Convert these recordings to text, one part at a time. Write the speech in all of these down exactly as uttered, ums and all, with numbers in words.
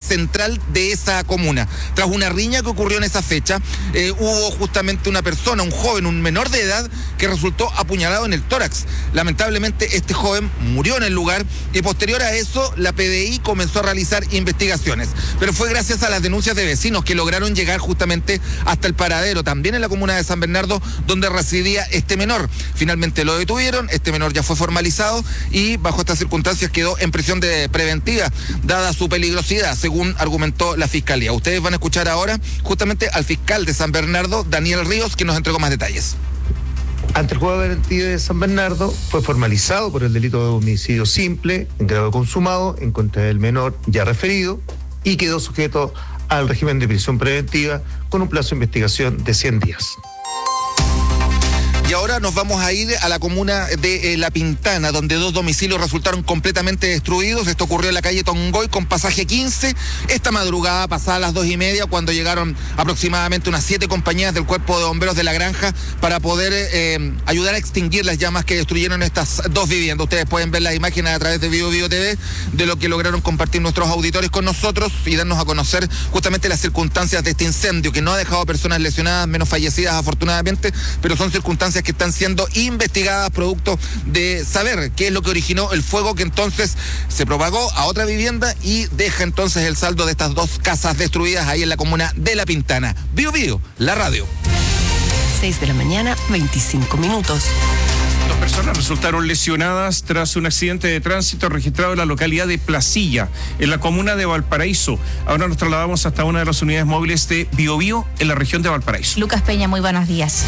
central de esa comuna. Tras una riña que ocurrió en esa fecha, eh, hubo justamente una persona, un joven, un menor de edad, que resultó apuñalado en el tórax. Lamentablemente este joven murió en el lugar y posterior a eso la P D I comenzó a realizar investigaciones. Pero fue gracias a las denuncias de vecinos que lograron llegar justamente hasta el paradero, también en la comuna de San Bernardo, donde residía este menor. Finalmente lo detuvieron, este menor ya fue formalizado y bajo estas circunstancias quedó en prisión de preventiva, dada su peligrosidad, según argumentó la Fiscalía. Ustedes van a escuchar ahora justamente al fiscal de San Bernardo, Daniel Ríos, que nos entregó más detalles. Ante el juzgado de garantía de San Bernardo, fue formalizado por el delito de homicidio simple en grado consumado en contra del menor ya referido y quedó sujeto al régimen de prisión preventiva con un plazo de investigación de cien días. Y ahora nos vamos a ir a la comuna de eh, La Pintana, donde dos domicilios resultaron completamente destruidos. Esto ocurrió en la calle Tongoy con pasaje quince. Esta madrugada, pasada las dos y media, cuando llegaron aproximadamente unas siete compañías del Cuerpo de Bomberos de la Granja para poder eh, ayudar a extinguir las llamas que destruyeron estas dos viviendas. Ustedes pueden ver las imágenes a través de Vivo Vivo T V de lo que lograron compartir nuestros auditores con nosotros y darnos a conocer justamente las circunstancias de este incendio, que no ha dejado personas lesionadas, menos fallecidas afortunadamente, pero son circunstancias que están siendo investigadas producto de saber qué es lo que originó el fuego que entonces se propagó a otra vivienda y deja entonces el saldo de estas dos casas destruidas ahí en la comuna de La Pintana. Bio Bio, la radio. seis de la mañana, veinticinco minutos. Dos personas resultaron lesionadas tras un accidente de tránsito registrado en la localidad de Placilla, en la comuna de Valparaíso. Ahora nos trasladamos hasta una de las unidades móviles de Bio Bio en la región de Valparaíso. Lucas Peña, muy buenos días.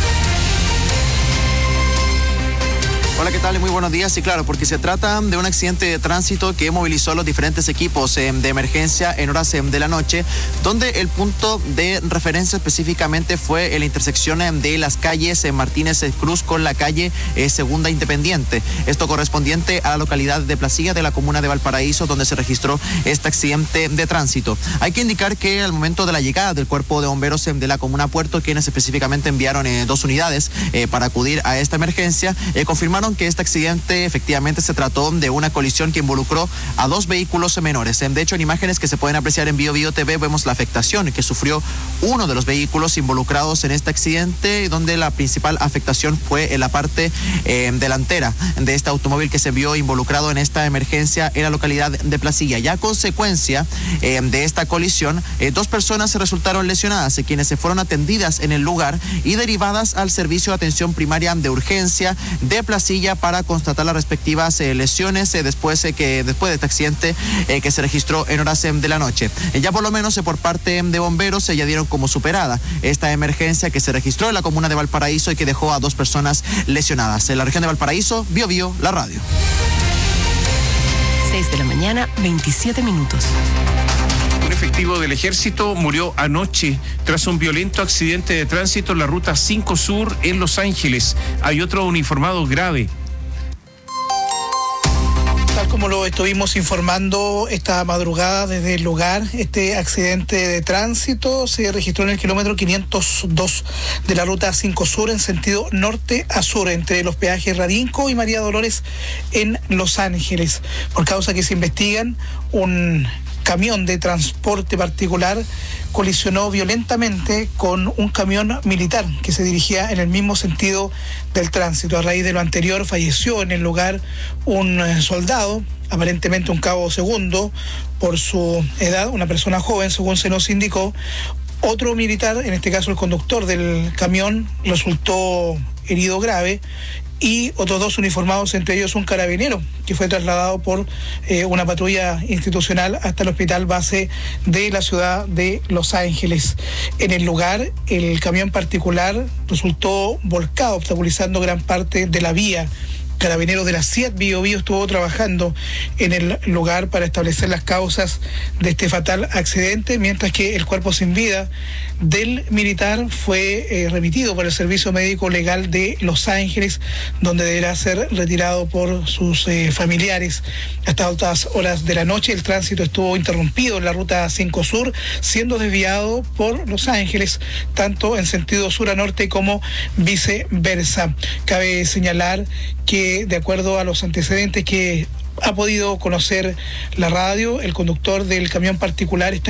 Hola, ¿qué tal? Muy buenos días. Y claro, porque se trata de un accidente de tránsito que movilizó a los diferentes equipos eh, de emergencia en horas eh, de la noche, donde el punto de referencia específicamente fue en la intersección eh, de las calles eh, Martínez Cruz con la calle eh, Segunda Independiente. Esto correspondiente a la localidad de Placilla de la comuna de Valparaíso, donde se registró este accidente de tránsito. Hay que indicar que al momento de la llegada del Cuerpo de Bomberos eh, de la comuna Puerto, quienes específicamente enviaron eh, dos unidades eh, para acudir a esta emergencia, eh, confirmaron que este accidente efectivamente se trató de una colisión que involucró a dos vehículos menores. De hecho, en imágenes que se pueden apreciar en Bio Bio T V vemos la afectación que sufrió uno de los vehículos involucrados en este accidente, donde la principal afectación fue en la parte eh, delantera de este automóvil que se vio involucrado en esta emergencia en la localidad de Placilla. Ya a consecuencia eh, de esta colisión, eh, dos personas se resultaron lesionadas, eh, quienes se fueron atendidas en el lugar y derivadas al servicio de atención primaria de urgencia de Placilla para constatar las respectivas eh, lesiones eh, después eh, que después de este accidente eh, que se registró en horas eh, de la noche. Eh, ya por lo menos eh, por parte de bomberos se eh, ya dieron como superada esta emergencia que se registró en la comuna de Valparaíso y que dejó a dos personas lesionadas. En la región de Valparaíso, Bio Bio, la radio. seis de la mañana, veintisiete minutos. Un efectivo del ejército murió anoche tras un violento accidente de tránsito en la ruta cinco Sur en Los Ángeles. Hay otro uniformado grave. Tal como lo estuvimos informando esta madrugada desde el lugar, este accidente de tránsito se registró en el kilómetro quinientos dos de la ruta cinco Sur en sentido norte a sur, entre los peajes Radinco y María Dolores en Los Ángeles. Por causa que se investigan, un camión de transporte particular colisionó violentamente con un camión militar que se dirigía en el mismo sentido del tránsito. A raíz de lo anterior falleció en el lugar un soldado, aparentemente un cabo segundo, por su edad, una persona joven, según se nos indicó. Otro militar, en este caso el conductor del camión, resultó herido grave, y otros dos uniformados, entre ellos un carabinero, que fue trasladado por eh, una patrulla institucional hasta el hospital base de la ciudad de Los Ángeles. En el lugar, el camión particular resultó volcado, obstaculizando gran parte de la vía. Carabineros de la C I A T Bio Bio estuvo trabajando en el lugar para establecer las causas de este fatal accidente, mientras que el cuerpo sin vida del militar fue eh, remitido por el Servicio Médico Legal de Los Ángeles, donde deberá ser retirado por sus eh, familiares. Hasta altas horas de la noche el tránsito estuvo interrumpido en la ruta cinco Sur, siendo desviado por Los Ángeles, tanto en sentido sur a norte como viceversa. Cabe señalar que, de acuerdo a los antecedentes que ha podido conocer la radio, el conductor del camión particular está